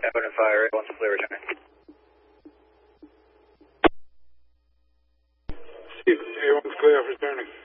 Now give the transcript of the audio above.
Open and fire, once clear, returning. Steve, A1's clear, returning.